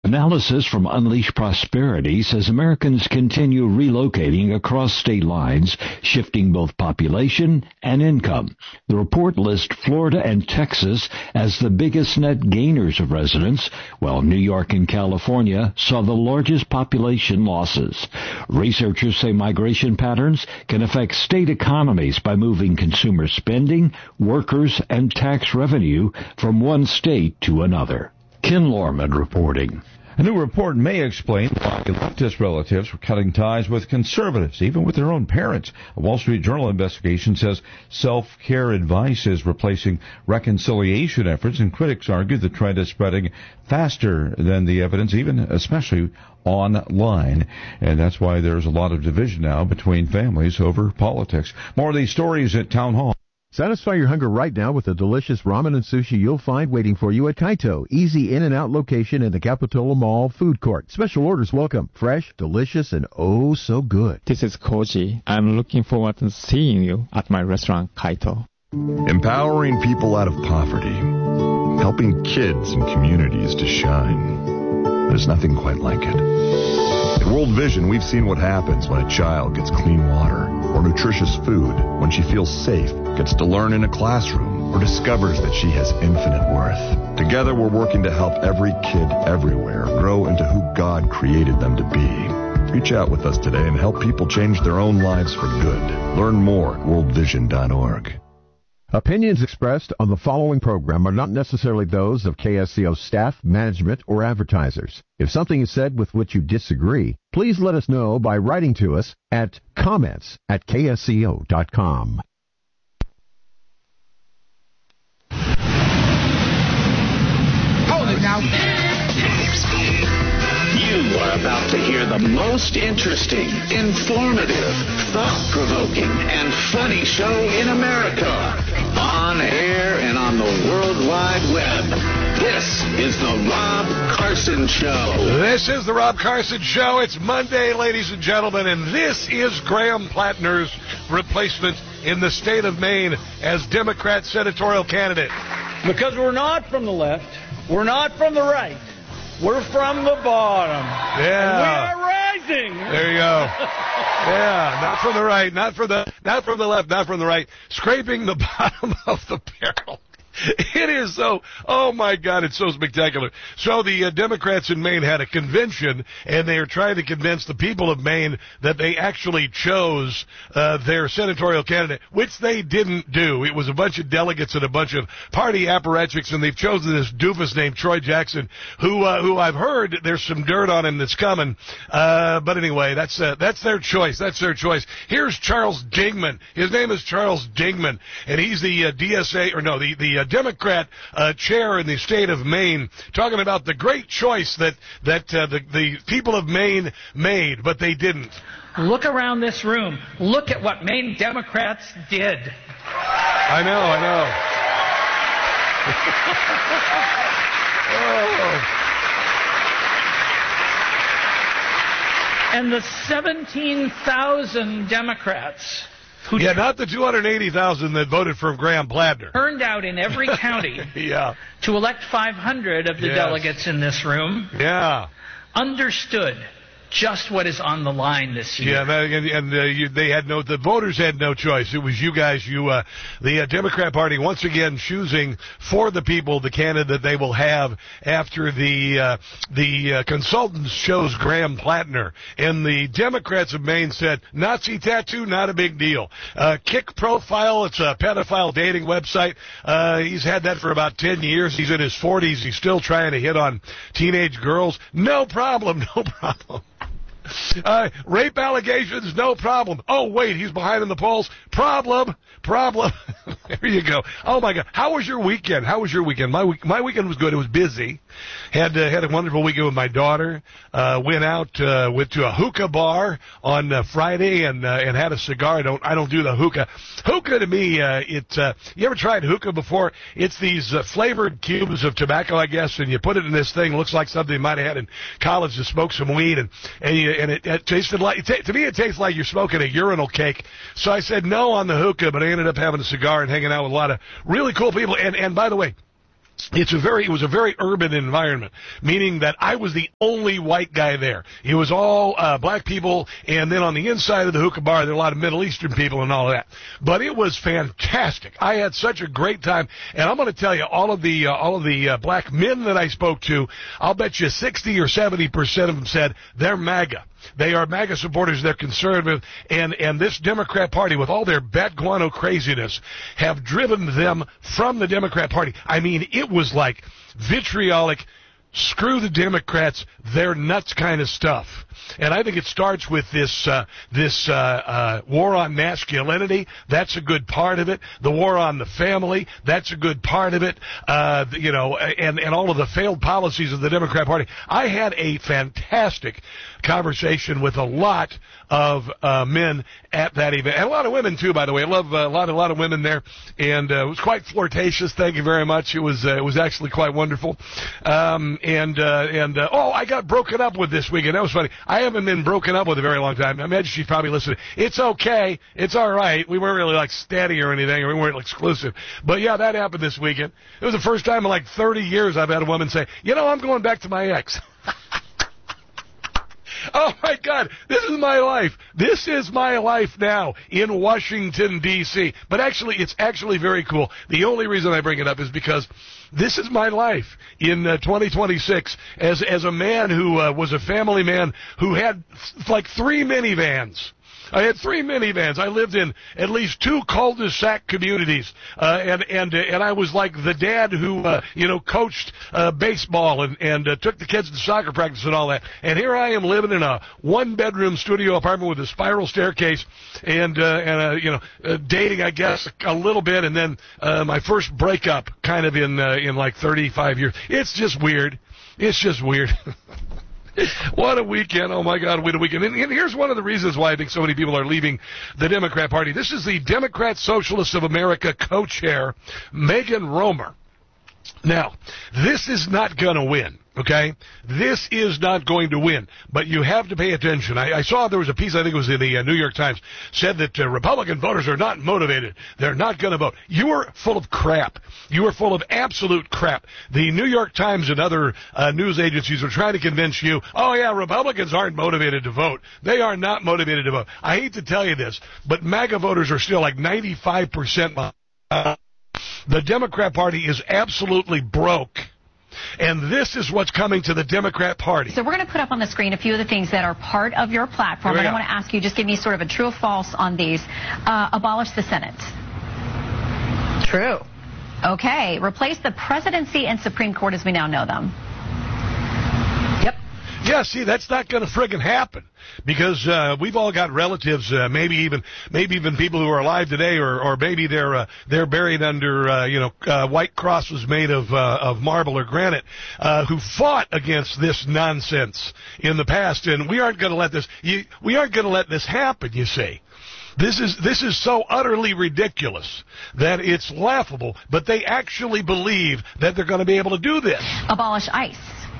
Analysis from Unleash Prosperity says Americans continue relocating across state lines, shifting both population and income. The report lists Florida and Texas as the biggest net gainers of residents, while New York and California saw the largest population losses. Researchers say migration patterns can affect state economies by moving consumer spending, workers, and tax revenue from one state to another. Ken Lorman reporting. A new report may explain why leftist relatives were cutting ties with conservatives, even with their own parents. A Wall Street Journal investigation says self-care advice is replacing reconciliation efforts, and critics argue the trend is spreading faster than the evidence, even especially online. And that's why there's a lot of division now between families over politics. More of these stories at Town Hall. Satisfy your hunger right now with the delicious ramen and sushi you'll find waiting for you at Kaito. Easy in and out location in the Capitola Mall food court. Special orders welcome. Fresh, delicious, and oh so good. This is Koji. I'm looking forward to seeing you at my restaurant Kaito. Empowering people out of poverty. Helping kids and communities to shine. There's nothing quite like it. At World Vision, we've seen what happens when a child gets clean water or nutritious food, when she feels safe, gets to learn in a classroom, or discovers that she has infinite worth. Together, we're working to help every kid everywhere grow into who God created them to be. Reach out with us today and help people change their own lives for good. Learn more at worldvision.org. Opinions expressed on the following program are not necessarily those of KSCO staff, management, or advertisers. If something is said with which you disagree, please let us know by writing to us at comments@ksco.com. Hold it now. You are about to hear the most interesting, informative, thought-provoking, and funny show in America. On air and on the World Wide Web. This is the Rob Carson Show. This is the Rob Carson Show. It's Monday, ladies and gentlemen, and this is Graham Plattner's replacement in the state of Maine as Democrat senatorial candidate. Because we're not from the left, we're not from the right. We're from the bottom. Yeah. And we are rising. There you go. Yeah, not from the right, not from the left, not from the right. Scraping the bottom of the barrel. It is so, oh my God, it's so spectacular. So the Democrats in Maine had a convention, and they are trying to convince the people of Maine that they actually chose their senatorial candidate, which they didn't do. It was a bunch of delegates and a bunch of party apparatchiks, and they've chosen this doofus named Troy Jackson, who I've heard there's some dirt on him that's coming. But anyway, that's their choice. That's their choice. Here's Charles Dingman. His name is Charles Dingman, and he's the the Democrat chair in the state of Maine, talking about the great choice that the people of Maine made, but they didn't. Look around this room. Look at what Maine Democrats did. I know. Oh. And the 17,000 Democrats who not the 280,000 that voted for Graham Plattner. Turned out in every county to elect 500 of the delegates in this room. Yeah. Understood just what is on the line this year. The voters had no choice. It was you guys, the Democrat Party once again choosing for the people the candidate that they will have after the consultants chose Graham Plattner. And the Democrats of Maine said, Nazi tattoo, not a big deal. Kick Profile, it's a pedophile dating website. He's had that for about 10 years. He's in his 40s. He's still trying to hit on teenage girls. No problem. Rape allegations, no problem. Oh, wait, he's behind in the polls. Problem. There you go. Oh, my God. How was your weekend? My weekend was good. It was busy. Had a wonderful weekend with my daughter. Went to a hookah bar on Friday and had a cigar. I don't do the hookah. Hookah to me, you ever tried hookah before? It's these flavored cubes of tobacco, I guess, and you put it in this thing. It looks like something you might have had in college to smoke some weed, and it tasted like, to me, it tastes like you're smoking a urinal cake. So I said no on the hookah, but I ended up having a cigar and hanging out with a lot of really cool people. And by the way, it was a very urban environment, meaning that I was the only white guy there. It was all black people, and then on the inside of the hookah bar, there were a lot of Middle Eastern people and all of that. But it was fantastic. I had such a great time, and I'm going to tell you, all of the black men that I spoke to, I'll bet you 60 or 70% of them said they're MAGA. They are MAGA supporters. They're conservative. And this Democrat Party, with all their bat guano craziness, have driven them from the Democrat Party. I mean, it was like vitriolic, screw the Democrats, they're nuts kind of stuff. And I think it starts with this war on masculinity. That's a good part of it. The war on the family. That's a good part of it. And all of the failed policies of the Democrat Party. I had a fantastic conversation with a lot of men at that event, and a lot of women too. By the way, I love a lot of women there, and it was quite flirtatious. Thank you very much. It was actually quite wonderful. I got broken up with this weekend. That was funny. I haven't been broken up with a very long time. I imagine she's probably listening. It's okay. It's all right. We weren't really like steady or anything, or we weren't exclusive. But yeah, that happened this weekend. It was the first time in like 30 years I've had a woman say, I'm going back to my ex. Oh, my God, this is my life. This is my life now in Washington, D.C. But actually, it's actually very cool. The only reason I bring it up is because this is my life in 2026 as a man who was a family man who had like 3 minivans. I had 3 minivans. I lived in at least 2 cul-de-sac communities, and I was like the dad who coached baseball and took the kids to soccer practice and all that. And here I am living in a 1-bedroom studio apartment with a spiral staircase, and dating, I guess, a little bit, and then my first breakup kind of in like 35 years. It's just weird. It's just weird. What a weekend. Oh, my God, what a weekend. And here's one of the reasons why I think so many people are leaving the Democrat Party. This is the Democrat Socialists of America co-chair, Megan Romer. Now, this is not going to win, okay? This is not going to win, but you have to pay attention. I saw there was a piece, I think it was in the New York Times, said that Republican voters are not motivated. They're not going to vote. You are full of crap. You are full of absolute crap. The New York Times and other news agencies are trying to convince you, oh, yeah, Republicans aren't motivated to vote. They are not motivated to vote. I hate to tell you this, but MAGA voters are still like 95%. The Democrat Party is absolutely broke. And this is what's coming to the Democrat Party. So we're going to put up on the screen a few of the things that are part of your platform. And I want to ask you, just give me sort of a true or false on these. Abolish the Senate. True. Okay. Replace the presidency and Supreme Court as we now know them. Yep. Yeah, see, that's not going to friggin' happen because we've all got relatives, maybe even people who are alive today, or maybe they're buried under white crosses made of marble or granite, who fought against this nonsense in the past, and we aren't going to let this happen. You see. This is so utterly ridiculous that it's laughable, but they actually believe that they're going to be able to do this. Abolish ICE.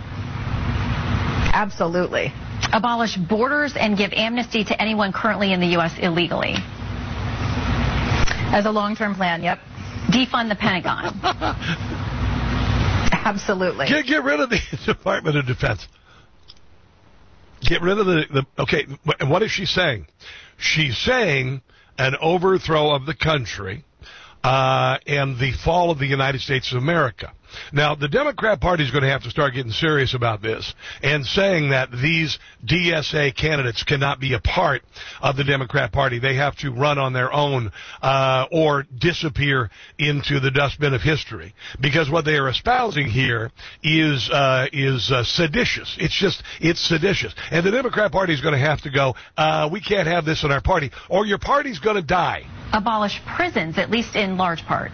Absolutely. Abolish borders and give amnesty to anyone currently in the U.S. illegally. As a long-term plan, yep. Defund the Pentagon. Absolutely. Get rid of the Department of Defense. Get rid of okay, what is she saying? She's saying an overthrow of the country and the fall of the United States of America. Now, the Democrat Party is going to have to start getting serious about this and saying that these DSA candidates cannot be a part of the Democrat Party. They have to run on their own or disappear into the dustbin of history. Because what they are espousing here is seditious. It's seditious. And the Democrat Party is going to have to go, we can't have this in our party, or your party's going to die. Abolish prisons, at least in large part.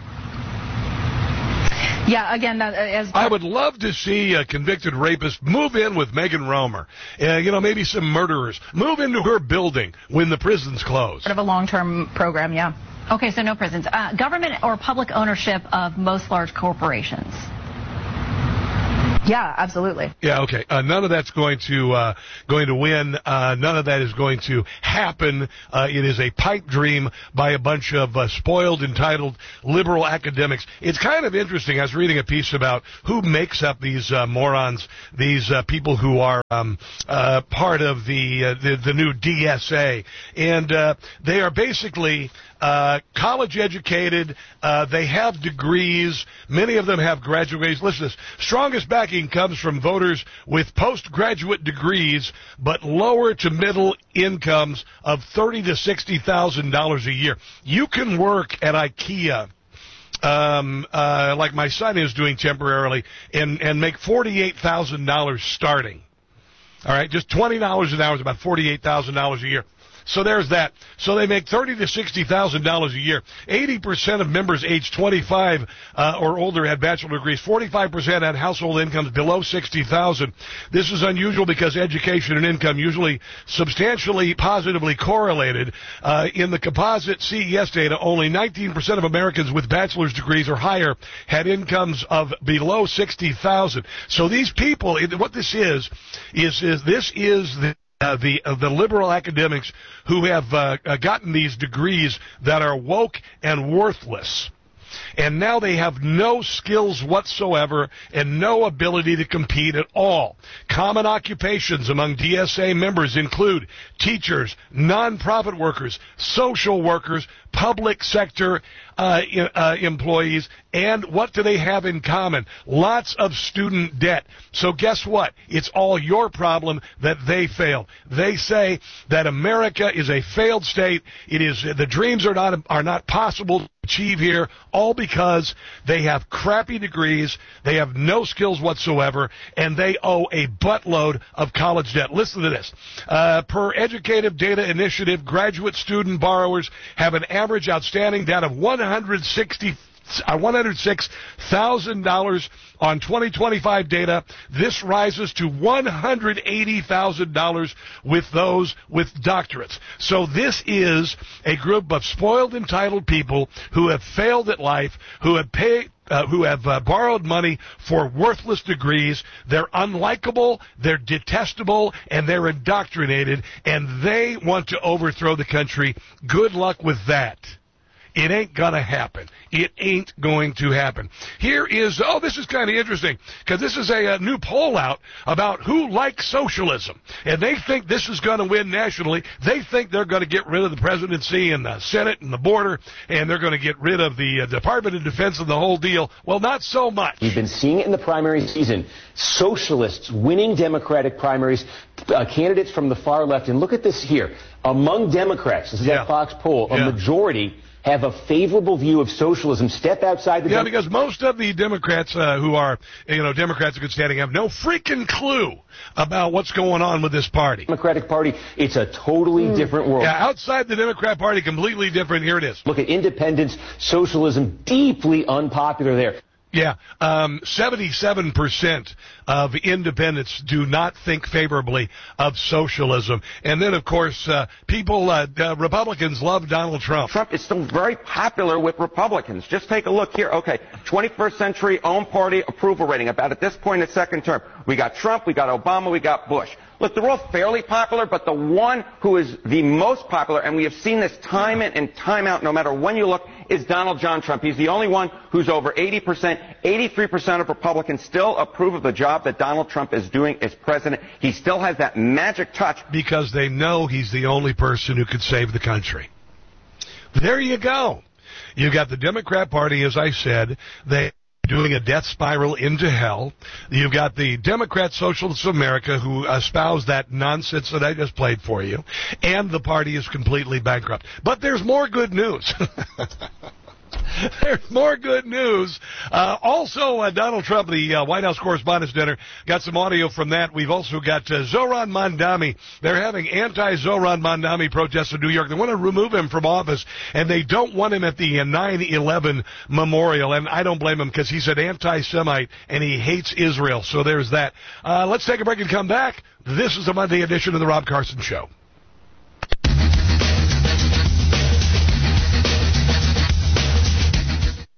Yeah, again, I would love to see a convicted rapist move in with Megan Romer. Maybe some murderers. Move into her building when the prison's closed. Sort of a long-term program, yeah. Okay, so no prisons. Government or public ownership of most large corporations. Yeah, absolutely. Yeah, okay. None of that's going to win. None of that is going to happen. It is a pipe dream by a bunch of spoiled, entitled liberal academics. It's kind of interesting. I was reading a piece about who makes up these morons, these people who are part of the new DSA, and they are basically college educated. They have degrees. Many of them have graduate degrees. Listen to this. Strongest backing comes from voters with postgraduate degrees, but lower to middle incomes of $30,000 to $60,000 a year. You can work at IKEA, like my son is doing temporarily, and make $48,000 starting. All right, just $20 an hour is about $48,000 a year. So there's that. So they make $30,000 to $60,000 a year. 80% of members aged 25 or older had bachelor degrees. 45% had household incomes below $60,000. This is unusual because education and income usually substantially positively correlated. In the composite CES data, only 19% of Americans with bachelor's degrees or higher had incomes of below $60,000. So these people, what this is the liberal academics who have gotten these degrees that are woke and worthless. And now they have no skills whatsoever and no ability to compete at all. Common occupations among DSA members include teachers, nonprofit workers, social workers, public sector employees, and what do they have in common? Lots of student debt. So guess what? It's all your problem that they failed. They say that America is a failed state. The dreams are not possible to achieve here, all because they have crappy degrees, they have no skills whatsoever, and they owe a buttload of college debt. Listen to this. Per Educative Data Initiative, graduate student borrowers have an average outstanding debt of $106,000 on 2025 data. This rises to $180,000 with those with doctorates. So this is a group of spoiled, entitled people who have failed at life, who have borrowed money for worthless degrees. They're unlikable, they're detestable, and they're indoctrinated, and they want to overthrow the country. Good luck with that. It ain't gonna happen. It ain't going to happen. Here is, this is kind of interesting, because this is a new poll out about who likes socialism. And they think this is going to win nationally. They think they're going to get rid of the presidency and the Senate and the border, and they're going to get rid of the Department of Defense and the whole deal. Well, not so much. We've been seeing it in the primary season. Socialists winning Democratic primaries, candidates from the far left. And look at this here. Among Democrats, this is a Fox poll, a majority have a favorable view of socialism. Step outside the... Yeah, because most of the Democrats who are, Democrats in good standing have no freaking clue about what's going on with this party. Democratic Party, it's a totally different world. Yeah, outside the Democrat Party, completely different. Here it is. Look at independence, socialism, deeply unpopular there. Yeah, 77% of independents do not think favorably of socialism. And then, of course, Republicans love Donald Trump. Trump is still very popular with Republicans. Just take a look here. Okay, 21st century own party approval rating, about at this point in the second term. We got Trump, we got Obama, we got Bush. Look, they're all fairly popular, but the one who is the most popular, and we have seen this time in and time out, no matter when you look, is Donald John Trump. He's the only one who's over 80%. 83% of Republicans still approve of the job that Donald Trump is doing as president. He still has that magic touch. Because they know he's the only person who could save the country. There you go. You've got the Democrat Party, as I said. They doing a death spiral into hell. You've got the Democrat Socialists of America who espouse that nonsense that I just played for you, and the party is completely bankrupt. But there's more good news. There's more good news. Also, Donald Trump, the White House Correspondents' Dinner, got some audio from that. We've also got Zohran Mamdani. They're having anti-Zohran Mamdani protests in New York. They want to remove him from office, and they don't want him at the 9/11 memorial. And I don't blame him, because he's an anti-Semite, and he hates Israel. So there's that. Let's take a break and come back. This is the Monday edition of The Rob Carson Show.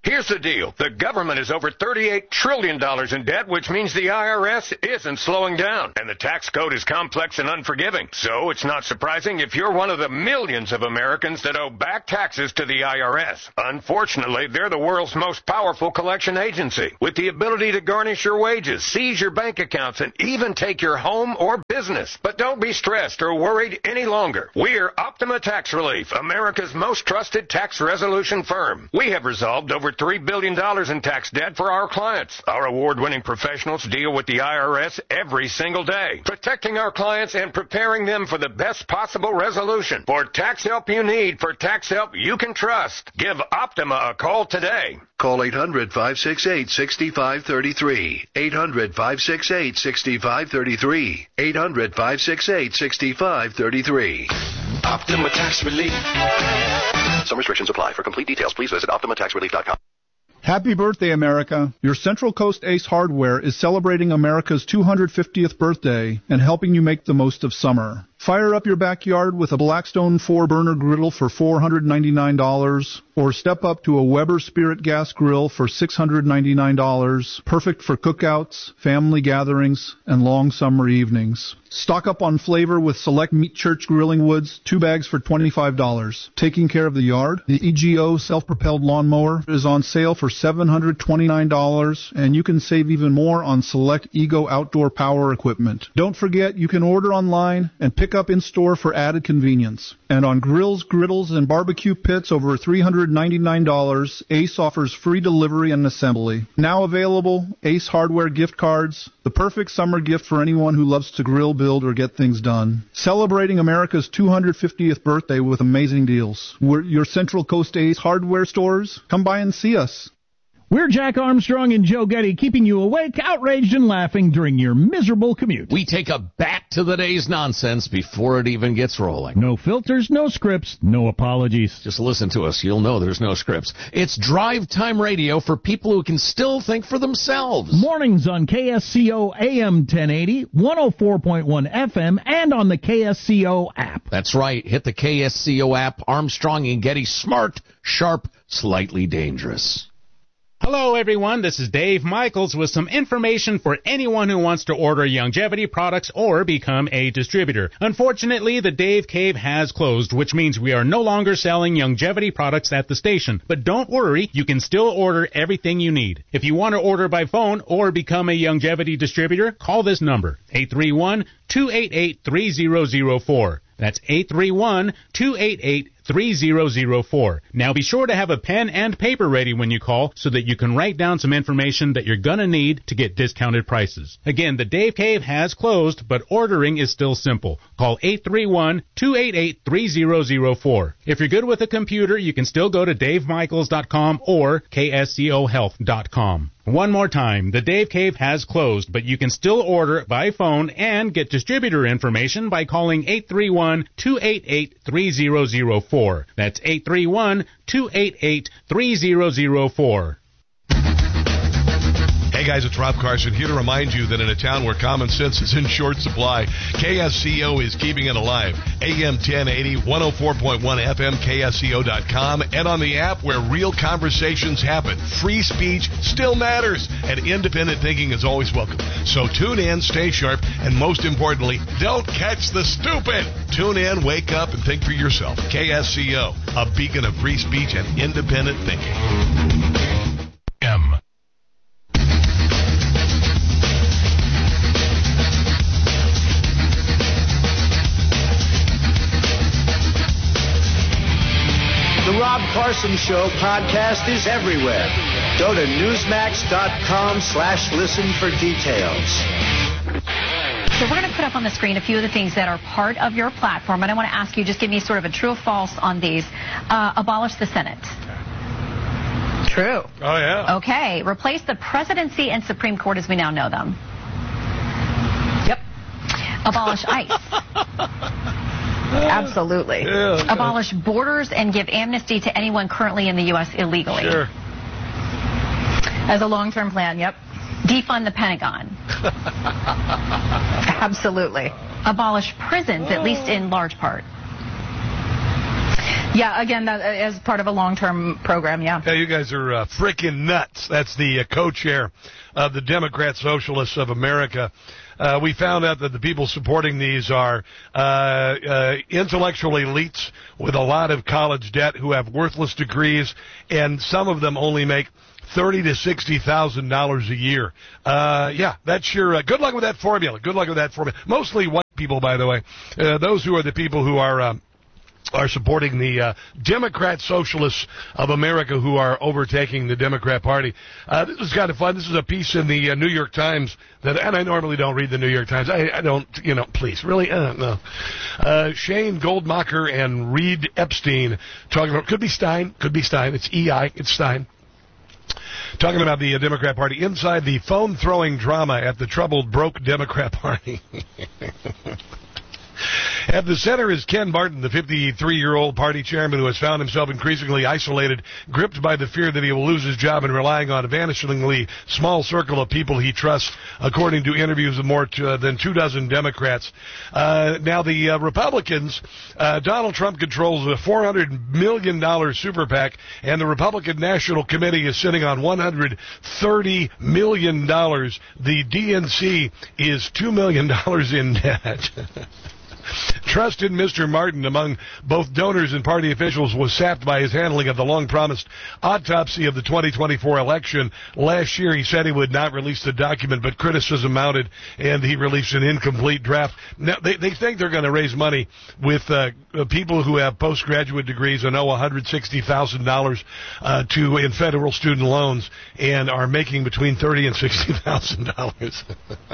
Here's the deal. The government is over $38 trillion in debt, which means the IRS isn't slowing down. And the tax code is complex and unforgiving. So it's not surprising if you're one of the millions of Americans that owe back taxes to the IRS. Unfortunately, they're the world's most powerful collection agency, with the ability to garnish your wages, seize your bank accounts, and even take your home or business. But don't be stressed or worried any longer. We're Optima Tax Relief, America's most trusted tax resolution firm. We have resolved over $3 billion in tax debt for our clients. Our award-winning professionals deal with the IRS every single day, protecting our clients and preparing them for the best possible resolution. For tax help you need, for tax help you can trust, give Optima a call today. Call 800-568-6533. 800-568-6533. 800-568-6533. Optima Tax Relief. Some restrictions apply. For complete details, please visit OptimaTaxRelief.com. Happy birthday, America. Your Central Coast Ace Hardware is celebrating America's 250th birthday and helping you make the most of summer. Fire up your backyard with a Blackstone 4-burner griddle for $499, or step up to a Weber Spirit gas grill for $699, perfect for cookouts, family gatherings, and long summer evenings. Stock up on flavor with select Meat Church grilling woods, 2 bags for $25. Taking care of the yard, the EGO self-propelled lawnmower is on sale for $729, and you can save even more on select EGO outdoor power equipment. Don't forget, you can order online and pick up in-store for added convenience. And on grills, griddles, and barbecue pits over $399, Ace offers free delivery and assembly. Now available, Ace Hardware gift cards, the perfect summer gift for anyone who loves to grill, build, or get things done. Celebrating America's 250th birthday with amazing deals. We're your Central Coast Ace Hardware stores. Come by and see us. We're Jack Armstrong and Joe Getty, keeping you awake, outraged, and laughing during your miserable commute. We take a back to the day's nonsense before it even gets rolling. No filters, no scripts, no apologies. Just listen to us. You'll know there's no scripts. It's drive time radio for people who can still think for themselves. Mornings on KSCO AM 1080, 104.1 FM, and on the KSCO app. That's right. Hit the KSCO app. Armstrong and Getty, smart, sharp, slightly dangerous. Hello, everyone. This is Dave Michaels with some information for anyone who wants to order Youngevity products or become a distributor. Unfortunately, the Dave Cave has closed, which means we are no longer selling Youngevity products at the station. But don't worry, you can still order everything you need. If you want to order by phone or become a Youngevity distributor, call this number, 831-288-3004. That's 831-288-3004. Now be sure to have a pen and paper ready when you call so that you can write down some information that you're going to need to get discounted prices. Again, the Dave Cave has closed, but ordering is still simple. Call 831-288-3004. If you're good with a computer, you can still go to davemichaels.com or kscohealth.com. One more time, the Dave Cave has closed, but you can still order by phone and get distributor information by calling 831-288-3004. That's 831-288-3004. Hey guys, it's Rob Carson here to remind you that in a town where common sense is in short supply, KSCO is keeping it alive. AM 1080, 104.1 FM, KSCO.com, and on the app where real conversations happen. Free speech still matters, and independent thinking is always welcome. So tune in, stay sharp, and most importantly, don't catch the stupid. Tune in, wake up, and think for yourself. KSCO, a beacon of free speech and independent thinking. The Rob Carson Show podcast is everywhere. Go to Newsmax.com/listen for details. So we're going to put up on the screen a few of the things that are part of your platform, and I want to ask you, just give me sort of a true or false on these. Abolish the Senate. True. Oh, yeah. Okay. Replace the presidency and Supreme Court as we now know them. Yep. Abolish ICE. Absolutely. Yeah. Abolish borders and give amnesty to anyone currently in the U.S. illegally. Sure. As a long-term plan, yep. Defund the Pentagon. Absolutely. Abolish prisons, at least in large part. Yeah, again, that as part of a long-term program, yeah. Yeah, you guys are freaking nuts. That's the co-chair of the Democrat Socialists of America. We found out that the people supporting these are intellectual elites with a lot of college debt who have worthless degrees, and some of them only make $30,000 to $60,000 a year. Yeah, that's your good luck with that formula. Good luck with that formula. Mostly white people, by the way. Those who are the people who are supporting the Democrat Socialists of America, who are overtaking the Democrat Party. This is kind of fun. This is a piece in the New York Times and I normally don't read the New York Times. I don't, please, really, no. Shane Goldmacher and Reed Epstein talking about, could be Stein, it's EI, it's Stein. Talking about the Democrat Party inside the phone-throwing drama at the troubled, broke Democrat Party. At the center is Ken Barton, the 53-year-old party chairman who has found himself increasingly isolated, gripped by the fear that he will lose his job and relying on a vanishingly small circle of people he trusts, according to interviews of more than 24 Democrats. Now, the Republicans, Donald Trump controls a $400 million super PAC, and the Republican National Committee is sitting on $130 million. The DNC is $2 million in debt. Trust in Mr. Martin among both donors and party officials was sapped by his handling of the long-promised autopsy of the 2024 election. Last year, he said he would not release the document, but criticism mounted, and he released an incomplete draft. Now, they think they're going to raise money with people who have postgraduate degrees and owe $160,000 in federal student loans and are making between $30,000 and $60,000.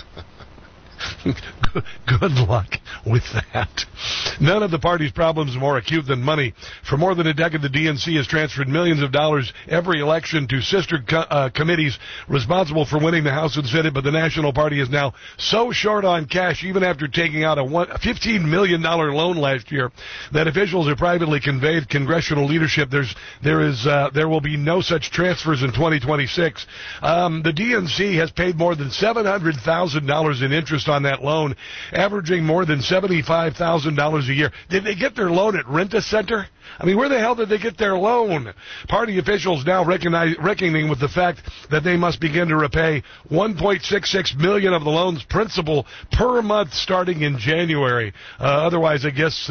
Good luck with that. None of the party's problems are more acute than money. For more than a decade, the DNC has transferred millions of dollars every election to sister committees responsible for winning the House and Senate, but the National Party is now so short on cash, even after taking out a $15 million loan last year, that officials have privately conveyed congressional leadership there will be no such transfers in 2026. The DNC has paid more than $700,000 in interest on that loan, averaging more than $75,000 a year. Did they get their loan at Rent-A-Center? I mean, where the hell did they get their loan? Party officials now reckoning with the fact that they must begin to repay $1.66 million of the loan's principal per month starting in January. Otherwise, I guess,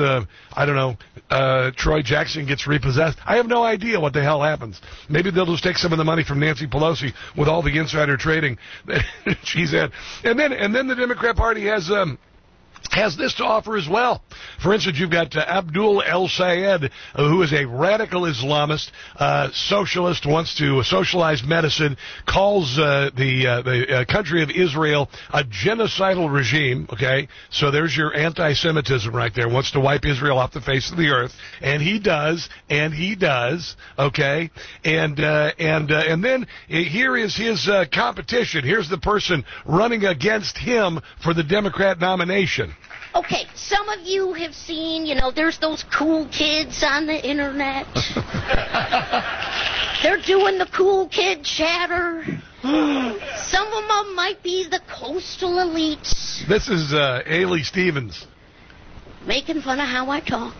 Troy Jackson gets repossessed. I have no idea what the hell happens. Maybe they'll just take some of the money from Nancy Pelosi with all the insider trading that she's had. And then the Democrat Party has this to offer as well. For instance, you've got Abdul El-Sayed, who is a radical Islamist, socialist, wants to socialize medicine, calls the country of Israel a genocidal regime, okay? So there's your anti-Semitism right there, wants to wipe Israel off the face of the earth, and he does, okay? And then here is his competition. Here's the person running against him for the Democrat nomination. Okay, some of you have seen, there's those cool kids on the internet. They're doing the cool kid chatter. Some of them might be the coastal elites. This is Haley Stevens. Making fun of how I talk.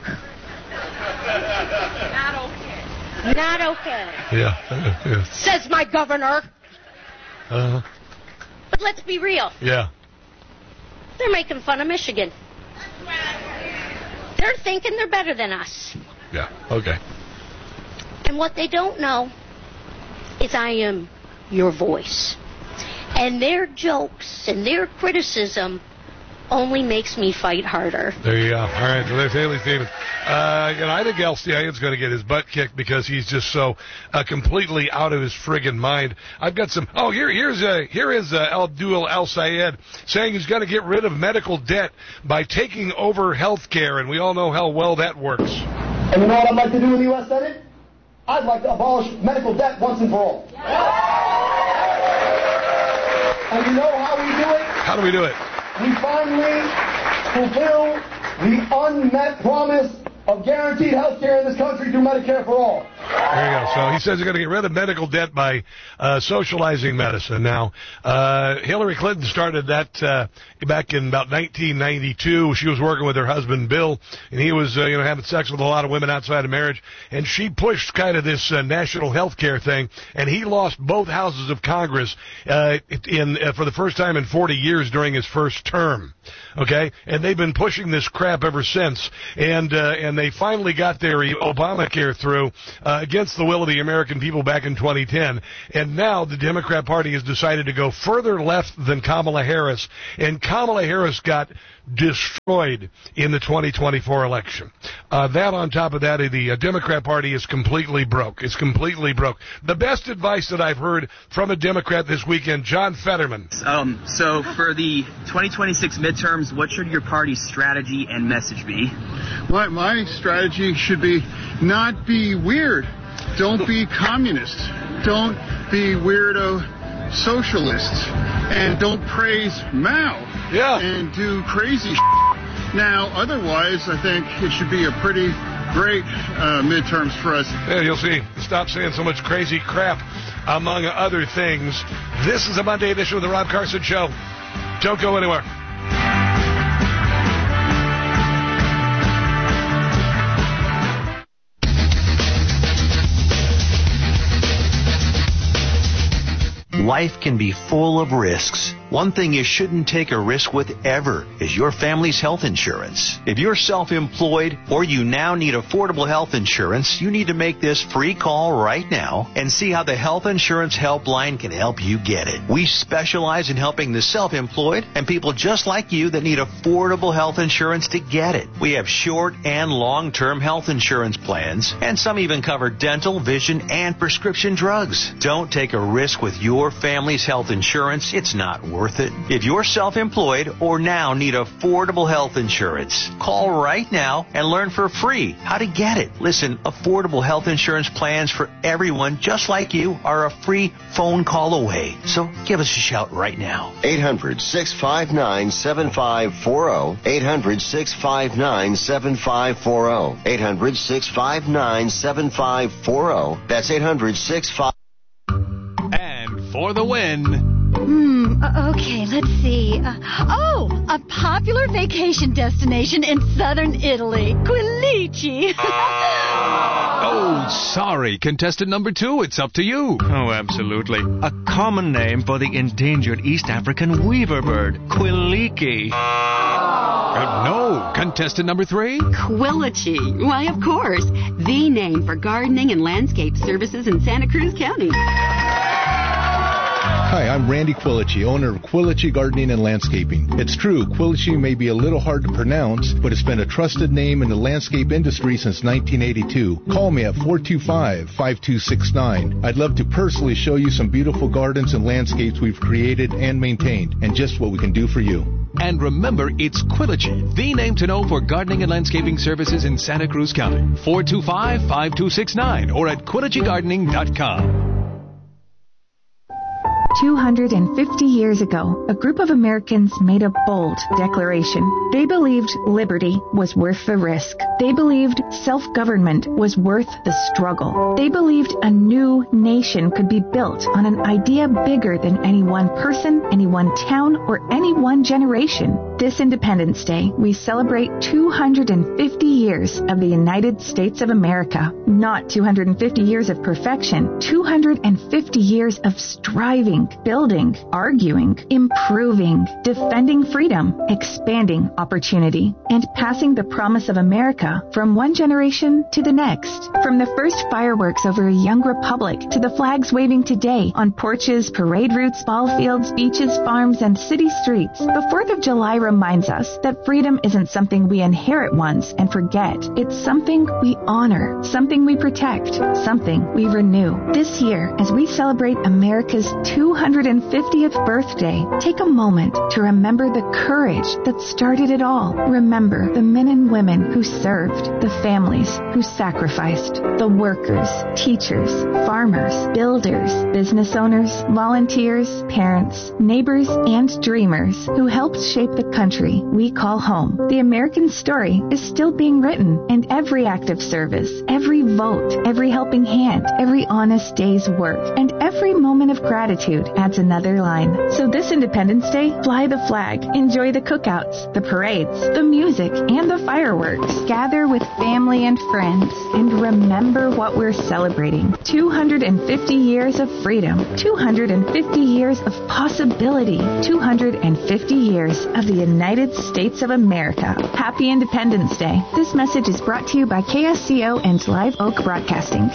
Not okay. Yeah. Says my governor. But let's be real. Yeah. They're making fun of Michigan. They're thinking they're better than us. Yeah, okay. And what they don't know is I am your voice. And their jokes and their criticism only makes me fight harder. There you go. All right, so there's Haley Stevens. I think El-Sayed's going to get his butt kicked because he's just so completely out of his friggin' mind. I've got some. Oh, here is Abdul El-Sayed saying he's going to get rid of medical debt by taking over health care, and we all know how well that works. And you know what I'd like to do in the U.S. Senate? I'd like to abolish medical debt once and for all. And you know how we do it? How do we do it? We finally fulfill the unmet promise of guaranteed health care in this country through Medicare for all. There you go. So he says he's going to get rid of medical debt by socializing medicine. Now, Hillary Clinton started that back in about 1992. She was working with her husband, Bill, and he was having sex with a lot of women outside of marriage. And she pushed kind of this national health care thing, and he lost both houses of Congress for the first time in 40 years during his first term. Okay? And they've been pushing this crap ever since. And they finally got their Obamacare through against the will of the American people back in 2010. And now the Democrat Party has decided to go further left than Kamala Harris. And Kamala Harris got destroyed in the 2024 election. That on top of that, the Democrat Party is completely broke. It's completely broke. The best advice that I've heard from a Democrat this weekend, John Fetterman. So for the 2026 midterms, what should your party's strategy and message be? My strategy should be not be weird. Don't be communist. Don't be weirdo socialists. And don't praise Mao. Yeah. And do crazy Now, otherwise, I think it should be a pretty great midterms for us. Yeah, you'll see. Stop saying so much crazy crap, among other things. This is a Monday edition of the Rob Carson Show. Don't go anywhere. Life can be full of risks. One thing you shouldn't take a risk with ever is your family's health insurance. If you're self-employed or you now need affordable health insurance, you need to make this free call right now and see how the Health Insurance Helpline can help you get it. We specialize in helping the self-employed and people just like you that need affordable health insurance to get it. We have short and long-term health insurance plans, and some even cover dental, vision, and prescription drugs. Don't take a risk with your family's health insurance. It's not worth it. If you're self-employed or now need affordable health insurance, call right now and learn for free how to get it. Listen, affordable health insurance plans for everyone just like you are a free phone call away. So give us a shout right now. 800-659-7540. 800-659-7540. 800-659-7540. That's 800-659. And for the win. Okay, let's see. A popular vacation destination in southern Italy, Quilici. Oh, sorry, contestant number 2, it's up to you. Oh, absolutely. A common name for the endangered East African weaver bird, Quiliki. No, contestant number 3. Quilici. Why, of course. The name for gardening and landscape services in Santa Cruz County. Hi, I'm Randy Quilici, owner of Quilici Gardening and Landscaping. It's true, Quilici may be a little hard to pronounce, but it's been a trusted name in the landscape industry since 1982. Call me at 425-5269. I'd love to personally show you some beautiful gardens and landscapes we've created and maintained, and just what we can do for you. And remember, it's Quilici, the name to know for gardening and landscaping services in Santa Cruz County. 425-5269 or at QuiliciGardening.com. 250 years ago, a group of Americans made a bold declaration. They believed liberty was worth the risk. They believed self-government was worth the struggle. They believed a new nation could be built on an idea bigger than any one person, any one town, or any one generation. This Independence Day, we celebrate 250 years of the United States of America. Not 250 years of perfection, 250 years of striving, building, arguing, improving, defending freedom, expanding opportunity, and passing the promise of America from one generation to the next. From the first fireworks over a young republic to the flags waving today on porches, parade routes, ball fields, beaches, farms, and city streets, the 4th of July reminds us that freedom isn't something we inherit once and forget. It's something we honor, something we protect, something we renew. This year, as we celebrate America's 200 250th birthday, take a moment to remember the courage that started it all. Remember the men and women who served, the families who sacrificed, the workers, teachers, farmers, builders, business owners, volunteers, parents, neighbors, and dreamers who helped shape the country we call home. The American story is still being written, and every act of service, every vote, every helping hand, every honest day's work, and every moment of gratitude adds another line. So this Independence Day, fly the flag, enjoy the cookouts, the parades, the music, and the fireworks. Gather with family and friends, and remember what we're celebrating. 250 years of freedom, 250 years of possibility, 250 years of the United States of America. Happy Independence Day. This message is brought to you by KSCO and Live Oak Broadcasting.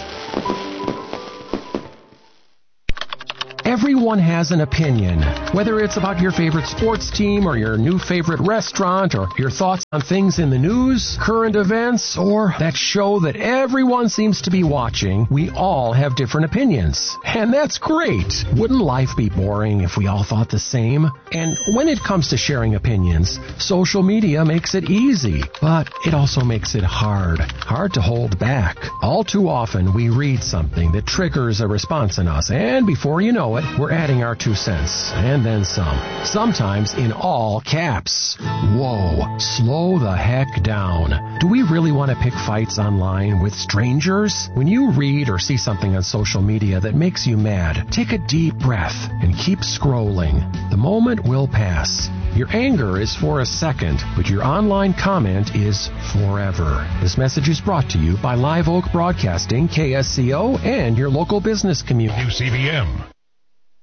Everyone has an opinion, whether it's about your favorite sports team or your new favorite restaurant or your thoughts on things in the news, current events, or that show that everyone seems to be watching. We all have different opinions, and that's great. Wouldn't life be boring if we all thought the same? And when it comes to sharing opinions, social media makes it easy, but it also makes it hard to hold back. All too often, we read something that triggers a response in us, and before you know it, we're adding our 2 cents, and then some. Sometimes in all caps. Whoa, slow the heck down. Do we really want to pick fights online with strangers? When you read or see something on social media that makes you mad, take a deep breath and keep scrolling. The moment will pass. Your anger is for a second, but your online comment is forever. This message is brought to you by Live Oak Broadcasting, KSCO, and your local business community. WCBM.